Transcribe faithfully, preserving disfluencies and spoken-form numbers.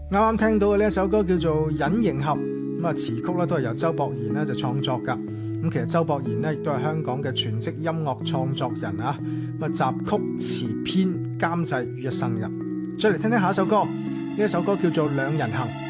啱啱聽到嘅呢一首歌叫做《隱形俠》，咁啊詞曲咧都係由周博賢咧就創作噶。咁其實周博賢咧亦都係香港嘅全職音樂創作人啊，咁啊集曲詞編監製於一身嘅。再嚟聽聽下一首歌，呢一首歌叫做《兩人行》。